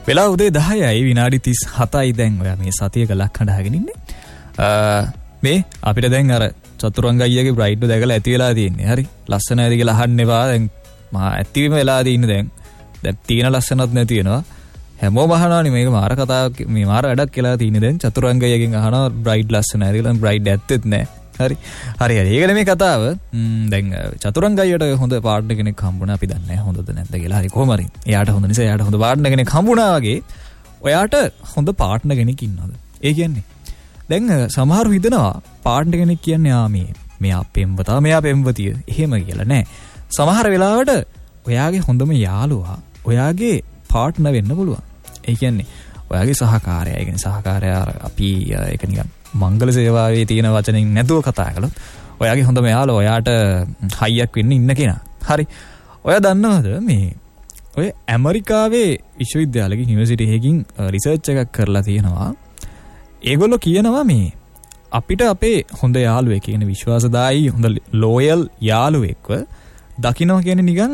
වෙලා උදේ 10යි විනාඩි 37යි දැන් ඔයා මේ සතියක ලක්හඬ අහගෙන ඉන්නේ. මේ අපිට දැන් අර චතුරංග අයියාගේ බ්‍රයිඩ් එක දැකලා ඇති වෙලා තියෙන්නේ. හරි. ලස්සන ඇති කියලා අහන්න එපා. දැන් මහා ඇතිවීම වෙලා තියෙන්නේ දැන්. දැන් තියෙන ලස්සනත් නැති වෙනවා. හැමෝම අහනවානේ මේක මාර කතාවක් මේ මාර වැඩක් කියලා තියෙන්නේ දැන් චතුරංග අයියාගෙන් අහනවා බ්‍රයිඩ් ලස්සන ඇති කියලා බ්‍රයිඩ් ඇත්තෙත් නැහැ. හරි. හරි. ඒක නෙමෙයි කතාව. දැන් චතුරංග අයියට හොඳ පාර්ට්නර් කෙනෙක් හම්බුණා අපි දන්නේ නැහැ හොඳද නැද්ද කියලා. හරි කොහොම හරි. එයාට හොඳ නිසා එයාට හොඳ පාර්ට්නර් කෙනෙක් හම්බුණා වගේ ඔයාට හොඳ පාර්ට්නර් කෙනෙක් ඉන්නවද? ඒ කියන්නේ දැන් සමහරව හිතනවා පාර්ට්නර් කෙනෙක් කියන්නේ මෙයා පෙම්වතා මෙයා පෙම්වතිය එහෙම කියලා නෑ. සමහර වෙලාවට ඔයාගේ හොඳම යාළුවා ඔයාගේ පාර්ට්නර් වෙන්න පුළුවන්. ඒ කියන්නේ ඔයාගේ සහකාරයා. ඒ කියන්නේ සහකාරයා අපි ඒක නිකන් මංගල සේවාවේ තියෙන වචනෙන් නැතුව කතා කළොත් ඔයාගේ හොඳම යාළුවා ඔයාට හයියක් වෙන්න ඉන්න කෙනා. හරි. ඔයා දන්නවද මේ ඔය ඇමරිකාවේ විශ්වවිද්‍යාලයක යුනිවර්සිටි එකකින් රිසර්ච් එකක් කරලා තියෙනවා. ඒගොල්ලෝ කියනවා මේ අපිට අපේ හොඳ යාළුවෙක් කියන විශ්වාසදායී හොඳ ලෝයල් යාළුවෙක්ව දකින්න කියන්නේ නිකන්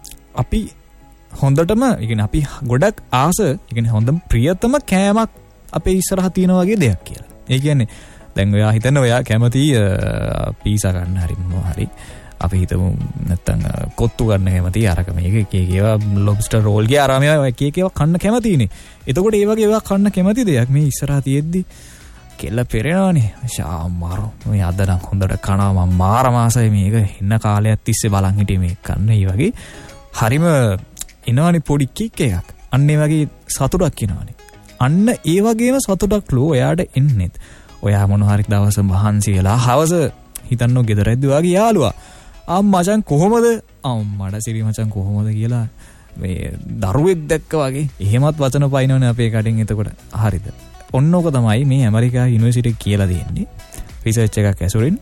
අපි හොඳටම කියන්නේ අපි ගොඩක් ආස කියන්නේ හොඳම ප්‍රියතම කෑමක් අපේ ඉස්සරහ තියෙන වගේ දෙයක් කියලා. ඒ කියන්නේ දැන් ඔයා හිතන්න ඔයා කැමති පීසා ගන්න හරි මොනවා හරි අපි හිතමු නැත්තම් කොත්තු ගන්න කැමති අරක මේක එක ඒවා ලොබ්ස්ටර් රෝල් ගියා ආරාමයේ එක ඒවා කන්න කැමතිනේ. එතකොට ඒ වගේ ඒවා කන්න කැමති දෙයක් මේ ඉස්සරහ තියෙද්දි කෙල්ල පෙරෙනවනේ. ෂාමාරෝ මේ අද නම් හොඳට කනවා මම මාර මාසයි මේක ඉන්න කාලයක් තිස්සේ බලන් හිටියේ මේක කන්න. ඒ වගේ හරිම එනවනේ පොඩි කික් එකක්. අන්න ඒ වගේ සතුටක් එනවනේ. අන්න ඒ වගේම සතුටක් ලෝ ඔයාට එන්නේත්. ඔයා මොන හරි දවස මහන්සි වෙලා හවස හිතන්නෝ ගෙදර ඇද්දි වාගේ යාළුවා මචං කොහොමද අම්මඩ සිරි මචං කොහොමද කියලා මේ දරුවෙක් දැක්ක වගේ එහෙමත් වචන පයින්නවනේ අපේ කටින්. එතකොට හරිද? ඔන්න ඕක තමයි මේ ඇමරිකා යුනිවර්සිටි කියලා දෙන්නේ රිසර්ච් එකක් ඇසුරින්.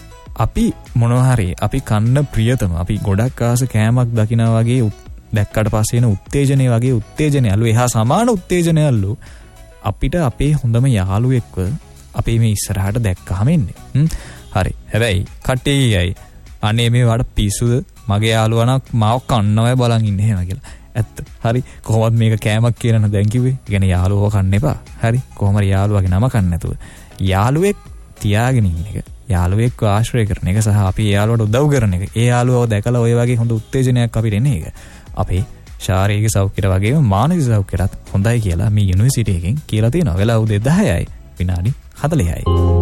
අපි මොනවා හරි අපි කන්න ප්‍රියතම අපි ගොඩක් ආස කෑමක් දකිනා වගේ දැක්කට පස්සේ එන උත්තේජනය වගේ උත්තේජනයලු එහා සමාන උත්තේජනයලු අපිට අපේ හොඳම යාළුවෙක්ව අපේ මේ ඉස්සරහට දැක්කහම ඉන්නේ. හරි. හැබැයි කට්ටියයි අනේ මේ වඩ පිස්සුද මගේ යාළුවා නම් මාව කන්නවයි බලන් ඉන්නේ එහෙම කියලා. ඇත්ත. හරි. කොහොමද මේක කෑමක් කියලා නේද දැන් කිව්වේ? ඒ කියන්නේ යාළුවව කන්න එපා. හරි. කොහොම හරි යාළුවාගේ නම කන්න නැතුව. යාළුවෙක් තියාගෙන ඉන්න එක. යාළුවෙක්ව ආශ්‍රය කරන එක සහ අපි යාළුවට උදව් කරන එක. ඒ යාළුවව දැකලා ඔය වගේ හොඳ උත්තේජනයක් අපිට එන එක. අපේ ශාරීරික සෞඛ්‍යයට වගේම මානසික සෞඛ්‍යයටත් හොඳයි කියලා මේ යුනිවර්සිටි එකෙන් කියලා තියෙනවා. වෙලා උදේ 10යි විනාඩි 40යි.